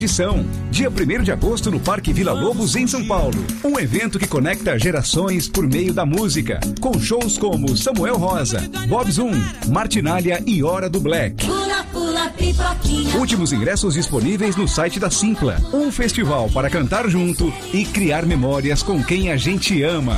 edição, dia 1º de agosto no Parque Vila Lobos, em São Paulo. Um evento que conecta gerações por meio da música, com shows como Samuel Rosa, Bob Zoom, Martinália e Hora do Black. Pula, pula, pipoquinha. Últimos ingressos disponíveis no site da Simpla. Um festival para cantar junto e criar memórias com quem a gente ama.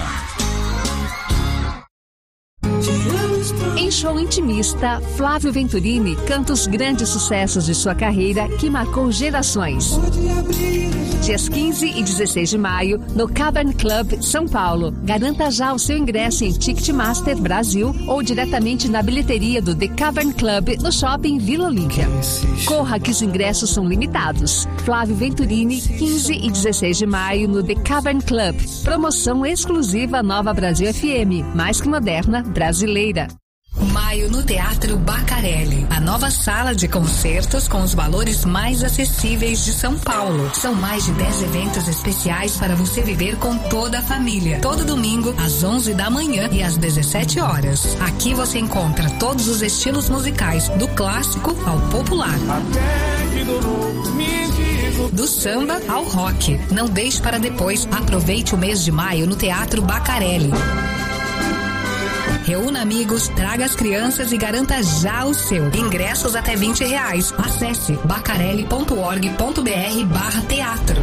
Em show intimista, Flávio Venturini canta os grandes sucessos de sua carreira que marcou gerações. Dias 15 e 16 de maio, no Cavern Club, São Paulo. Garanta já o seu ingresso em Ticketmaster Brasil ou diretamente na bilheteria do The Cavern Club no Shopping Vila Olímpia. Corra que os ingressos são limitados. Flávio Venturini, 15 e 16 de maio no The Cavern Club. Promoção exclusiva Nova Brasil FM, mais que moderna, brasileira. Maio no Teatro Bacarelli, a nova sala de concertos com os valores mais acessíveis de São Paulo. São mais de 10 eventos especiais para você viver com toda a família. Todo domingo, às 11 da manhã e às 17 horas. Aqui você encontra todos os estilos musicais, do clássico ao popular. Do samba ao rock. Não deixe para depois. Aproveite o mês de maio no Teatro Bacarelli. Reúna amigos, traga as crianças e garanta já o seu. Ingressos até R$20. Acesse bacarelli.org.br/teatro.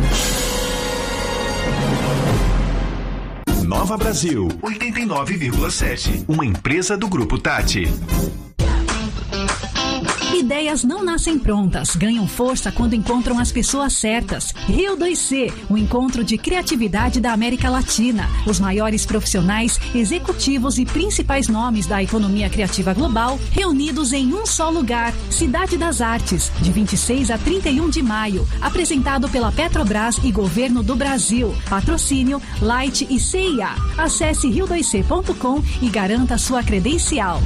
Nova Brasil 89,7. Uma empresa do Grupo Tati. Ideias não nascem prontas, ganham força quando encontram as pessoas certas. Rio 2C, o encontro de criatividade da América Latina. Os maiores profissionais, executivos e principais nomes da economia criativa global reunidos em um só lugar. Cidade das Artes, de 26 a 31 de maio. Apresentado pela Petrobras e Governo do Brasil. Patrocínio Light e CIA. Acesse rio2c.com e garanta sua credencial.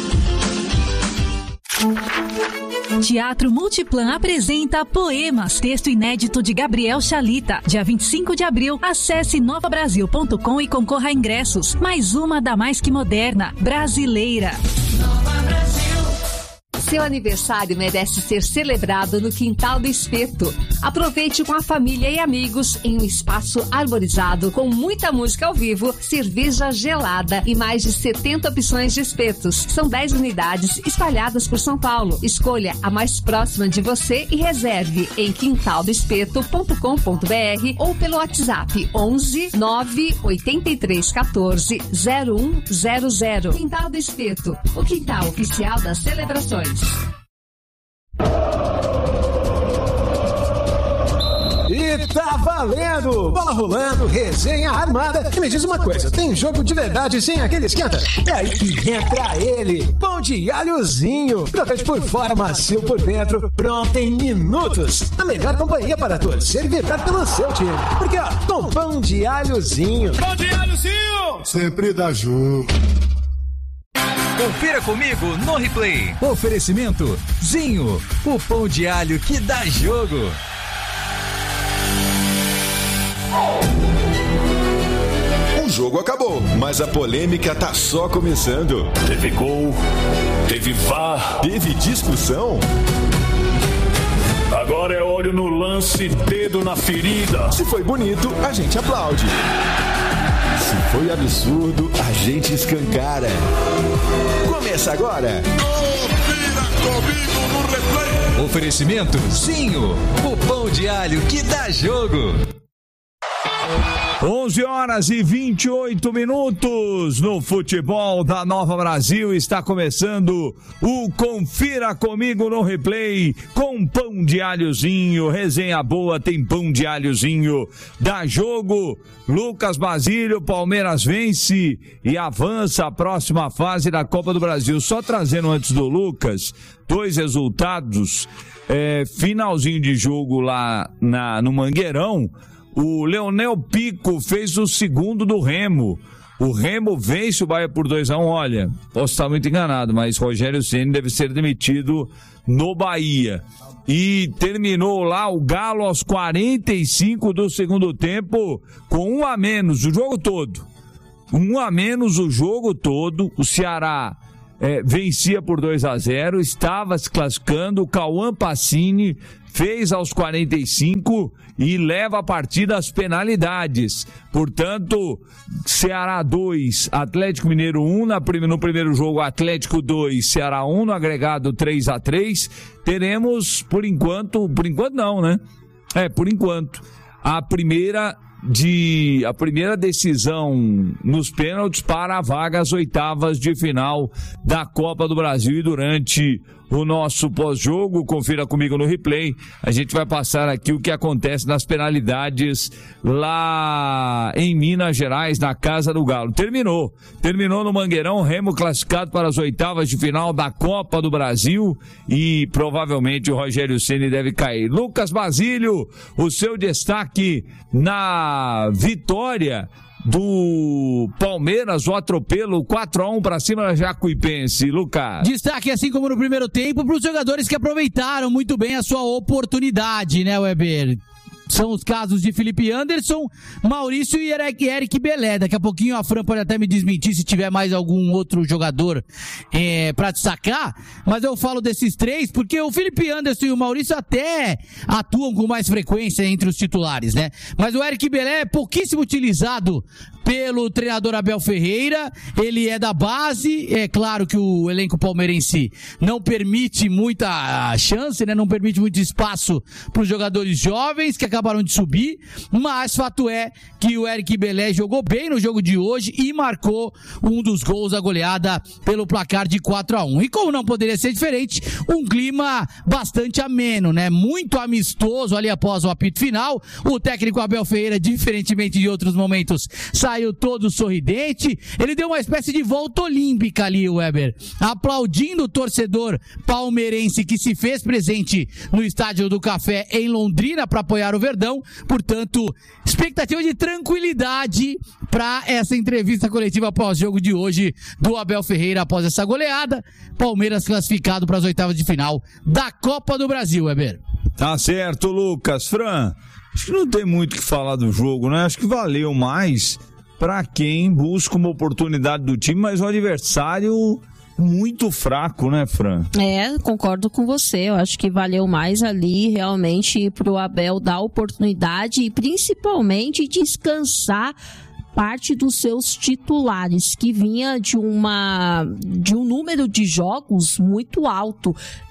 Teatro Multiplan apresenta Poemas, texto inédito de Gabriel Chalita. Dia 25 de abril, acesse novabrasil.com e concorra a ingressos. Mais uma da mais que moderna, brasileira. Nova Brasil. Seu aniversário merece ser celebrado no Quintal do Espeto. Aproveite com a família e amigos em um espaço arborizado com muita música ao vivo, cerveja gelada e mais de 70 opções de espetos. São 10 unidades espalhadas por São Paulo. Escolha a mais próxima de você e reserve em quintaldoespeto.com.br ou pelo WhatsApp 11 983 14 0100. Quintal do Espeto, o quintal oficial das celebrações. E tá valendo! Bola rolando, resenha armada. E me diz uma coisa, tem jogo de verdade sem aquele esquenta? É aí que entra ele, pão de alhozinho. Crocante por fora, macio por dentro, pronto em minutos. A melhor companhia para torcer e vibrar pelo seu time. Porque ó, com pão de alhozinho. Pão de alhozinho! Sempre dá jogo. Confira comigo no replay. Oferecimento Zinho, o pão de alho que dá jogo. O jogo acabou, mas a polêmica tá só começando. Teve gol, teve VAR, teve discussão. Agora é olho no lance, dedo na ferida. Se foi bonito, a gente aplaude. Se foi absurdo, a gente escancara. Começa agora. Confira comigo no replay. Oferecimento Zinho, o pão de alho que dá jogo. 11h28 no futebol da Nova Brasil. Está começando o Confira Comigo no Replay com pão de alhozinho. Resenha boa, tem pão de alhozinho. Dá jogo. Lucas Basílio, Palmeiras vence e avança a próxima fase da Copa do Brasil. Só trazendo antes do Lucas, 2 resultados. Finalzinho de jogo lá no Mangueirão. O Leonel Pico fez o segundo do Remo. O Remo vence o Bahia por 2-1. Olha, posso estar muito enganado, mas Rogério Ceni deve ser demitido no Bahia. E terminou lá o Galo aos 45 do segundo tempo com 1 a menos o jogo todo. 1 a menos o jogo todo. O Ceará vencia por 2-0, estava se classificando. O Cauã Pacini fez aos 45 e leva a partida às penalidades. Portanto, Ceará 2, Atlético Mineiro 1, no primeiro jogo Atlético 2, Ceará 1, no agregado 3-3. Teremos, por enquanto não, né? Por enquanto, a primeira decisão nos pênaltis para a vaga às oitavas de final da Copa do Brasil. E durante o nosso pós-jogo, confira comigo no replay, a gente vai passar aqui o que acontece nas penalidades lá em Minas Gerais, na Casa do Galo. Terminou no Mangueirão, Remo classificado para as oitavas de final da Copa do Brasil e provavelmente o Rogério Ceni deve cair. Lucas Basílio, o seu destaque na vitória do Palmeiras, o atropelo 4-1 para cima da Jacuipense. Lucas. Destaque, assim como no primeiro tempo, para os jogadores que aproveitaram muito bem a sua oportunidade, né, Weber? São os casos de Felipe Anderson, Maurício e Eric Belé. Daqui a pouquinho a Fran pode até me desmentir se tiver mais algum outro jogador pra destacar, mas eu falo desses três porque o Felipe Anderson e o Maurício até atuam com mais frequência entre os titulares, né? Mas o Eric Belé é pouquíssimo utilizado pelo treinador Abel Ferreira, ele é da base, é claro que o elenco palmeirense não permite muita chance, né? Não permite muito espaço para os jogadores jovens que acabaram de subir, mas fato é que o Eric Belé jogou bem no jogo de hoje e marcou um dos gols da goleada pelo placar de 4-1. E como não poderia ser diferente, um clima bastante ameno, né? Muito amistoso ali após o apito final. O técnico Abel Ferreira, diferentemente de outros momentos, saiu todo sorridente. Ele deu uma espécie de volta olímpica ali, Weber, aplaudindo o torcedor palmeirense que se fez presente no Estádio do Café em Londrina para apoiar o Verdão. Portanto, expectativa de tranquilidade para essa entrevista coletiva pós-jogo de hoje do Abel Ferreira após essa goleada. Palmeiras classificado para as oitavas de final da Copa do Brasil, Weber. Tá certo, Lucas. Fran, acho que não tem muito o que falar do jogo, né? Acho que valeu mais para quem busca uma oportunidade do time, mas o adversário muito fraco, né, Fran? Concordo com você. Eu acho que valeu mais ali realmente pro Abel dar oportunidade e principalmente descansar parte dos seus titulares, que vinha de um número de jogos muito alto,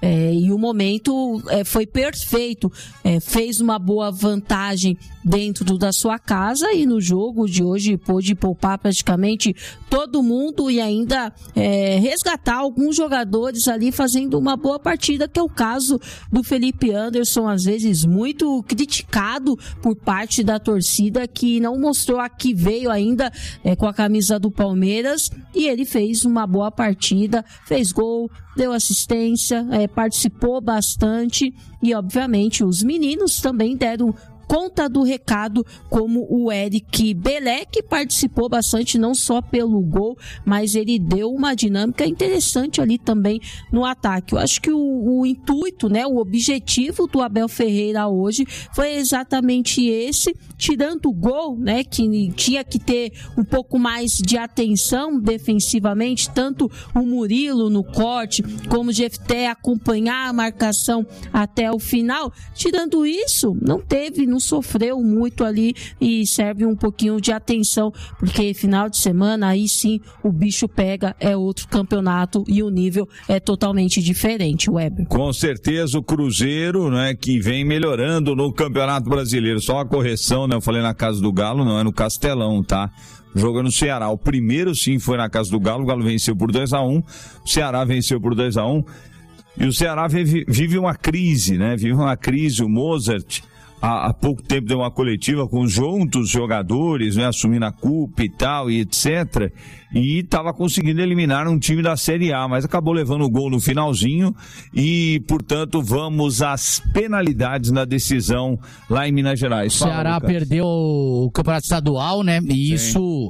e o momento foi perfeito, fez uma boa vantagem dentro da sua casa e no jogo de hoje pôde poupar praticamente todo mundo e ainda resgatar alguns jogadores ali fazendo uma boa partida, que é o caso do Felipe Anderson, às vezes muito criticado por parte da torcida, que não mostrou a que veio ainda com a camisa do Palmeiras, e ele fez uma boa partida, fez gol, deu assistência, participou bastante e obviamente os meninos também deram conta do recado, como o Eric Belé, que participou bastante, não só pelo gol, mas ele deu uma dinâmica interessante ali também no ataque. Eu acho que o intuito, né, o objetivo do Abel Ferreira hoje foi exatamente esse, tirando o gol, né, que tinha que ter um pouco mais de atenção defensivamente, tanto o Murilo no corte, como o Jefté acompanhar a marcação até o final. Tirando isso, não sofreu muito ali e serve um pouquinho de atenção, porque final de semana aí sim o bicho pega, é outro campeonato e o nível é totalmente diferente, Weber. Com certeza o Cruzeiro, né, que vem melhorando no Campeonato Brasileiro. Só uma correção, né, eu falei na Casa do Galo, não é no Castelão, tá? Joga no Ceará. O primeiro sim foi na Casa do Galo, o Galo venceu por 2-1, o Ceará venceu por 2-1 e o Ceará vive uma crise, né? Vive uma crise. O Mozart há pouco tempo deu uma coletiva com juntos jogadores, né, assumindo a culpa e tal, e etc. E estava conseguindo eliminar um time da Série A, mas acabou levando o gol no finalzinho e, portanto, vamos às penalidades na decisão lá em Minas Gerais. O Ceará perdeu o campeonato estadual, né? E isso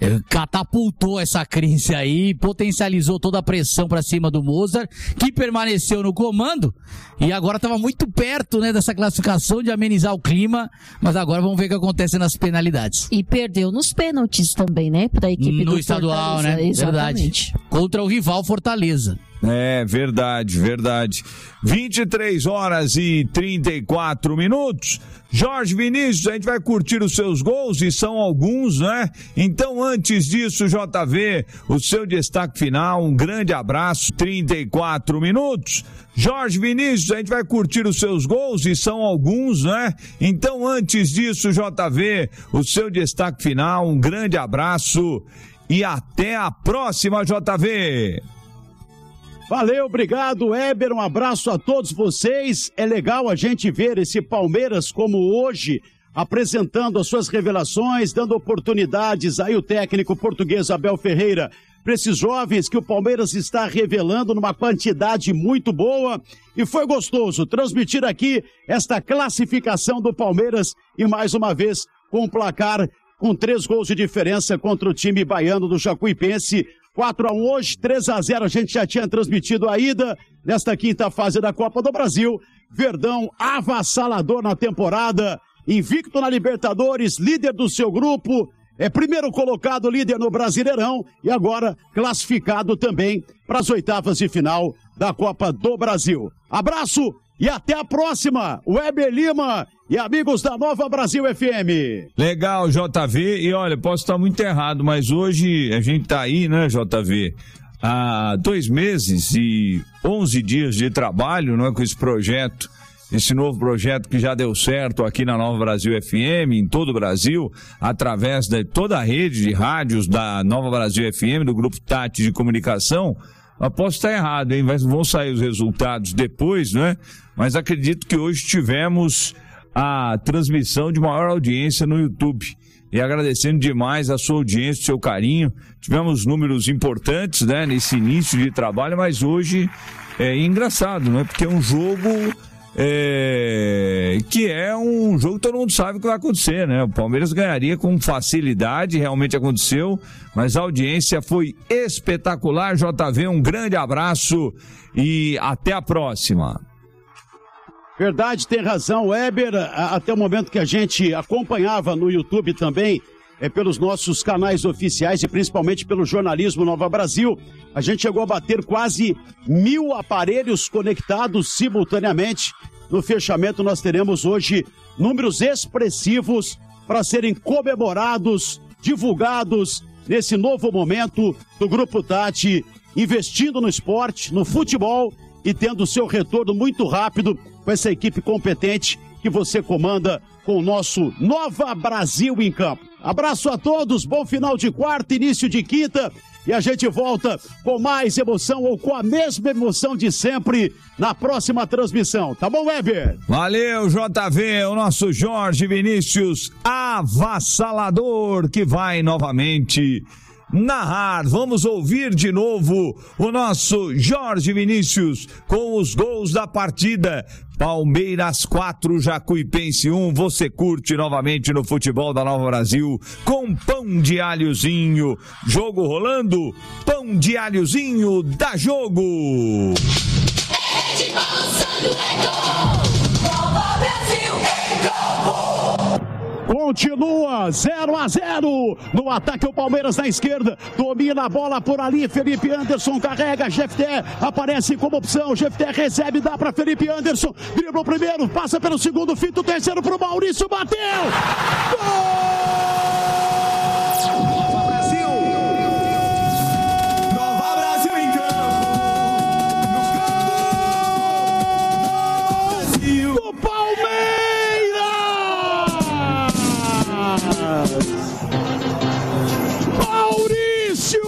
catapultou essa crise aí, potencializou toda a pressão para cima do Mozart, que permaneceu no comando e agora estava muito perto, né, dessa classificação, de amenizar o clima, mas agora vamos ver o que acontece nas penalidades. E perdeu nos pênaltis também, né, para a equipe do Fortaleza. estadual, né? Exatamente. Verdade. Contra o rival Fortaleza. É, verdade. 23h34. Jorge Vinícius, a gente vai curtir os seus gols, e são alguns, né? Então, antes disso, JV, o seu destaque final, um grande abraço, 34 minutos. Jorge Vinícius, a gente vai curtir os seus gols, e são alguns, né? Então, antes disso, JV, o seu destaque final, um grande abraço e até a próxima, JV. Valeu, obrigado, Weber, um abraço a todos vocês. É legal a gente ver esse Palmeiras como hoje, apresentando as suas revelações, dando oportunidades aí o técnico português Abel Ferreira para esses jovens que o Palmeiras está revelando numa quantidade muito boa, e foi gostoso transmitir aqui esta classificação do Palmeiras, e mais uma vez com um placar com 3 gols de diferença contra o time baiano do Jacuipense. 4-1 hoje, 3-0 a gente já tinha transmitido a ida nesta quinta fase da Copa do Brasil. Verdão avassalador na temporada, invicto na Libertadores, líder do seu grupo, primeiro colocado, líder no Brasileirão, e agora classificado também para as oitavas de final da Copa do Brasil. Abraço e até a próxima, Weber Lima e amigos da Nova Brasil FM. Legal, JV, e olha, posso estar muito errado, mas hoje a gente tá aí, né, JV, há 2 meses e 11 dias de trabalho, não é, com esse projeto, esse novo projeto que já deu certo aqui na Nova Brasil FM, em todo o Brasil, através de toda a rede de rádios da Nova Brasil FM, do Grupo Tati de Comunicação. Eu posso estar errado, hein? Vão sair os resultados depois, né? Mas acredito que hoje tivemos a transmissão de maior audiência no YouTube. E agradecendo demais a sua audiência, o seu carinho. Tivemos números importantes, né, nesse início de trabalho, mas hoje é engraçado, né? Porque é um jogo que é um jogo que todo mundo sabe o que vai acontecer, né? O Palmeiras ganharia com facilidade, realmente aconteceu, mas a audiência foi espetacular. JV, um grande abraço e até a próxima. Verdade, tem razão, Weber. Até o momento que a gente acompanhava no YouTube também, pelos nossos canais oficiais e principalmente pelo jornalismo Nova Brasil, a gente chegou a bater quase 1.000 aparelhos conectados simultaneamente. No fechamento nós teremos hoje números expressivos para serem comemorados, divulgados nesse novo momento do Grupo Tati, investindo no esporte, no futebol e tendo seu retorno muito rápido com essa equipe competente que você comanda com o nosso Nova Brasil em campo. Abraço a todos, bom final de quarta, início de quinta, e a gente volta com mais emoção ou com a mesma emoção de sempre na próxima transmissão. Tá bom, Weber? Valeu, JV, o nosso Jorge Vinícius avassalador que vai novamente narrar. Vamos ouvir de novo o nosso Jorge Vinícius com os gols da partida. Palmeiras 4, Jacuipense 1. Você curte novamente no futebol da Nova Brasil com pão de alhozinho. Jogo rolando, pão de alhozinho dá jogo. Nova Brasil em campo. Continua 0-0 no ataque, o Palmeiras na esquerda, domina a bola por ali, Felipe Anderson carrega, Jefté aparece como opção, Jefté recebe, dá para Felipe Anderson, dribla o primeiro, passa pelo segundo, fita o terceiro pro Maurício, bateu! Gol! Maurício!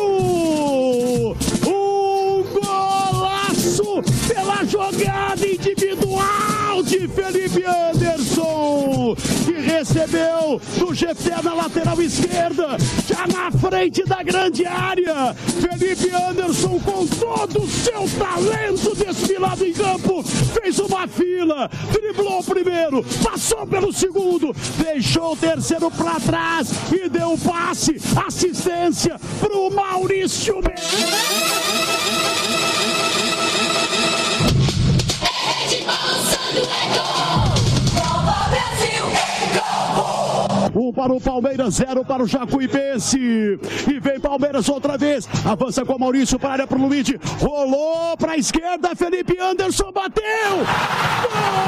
Um golaço pela jogada individual de Felipe Anderson, que recebeu do GT na lateral esquerda, já na frente da grande área. Felipe Anderson, com todo o seu talento desfilado em campo, fez uma fila, driblou o primeiro, passou pelo segundo, deixou o terceiro para trás e deu passe, assistência pro Maurício. O 1 para o Palmeiras, 0 para o Jacuipense. E vem Palmeiras outra vez. Avança com o Maurício para a área para o Luigi. Rolou para a esquerda. Felipe Anderson bateu. Gol!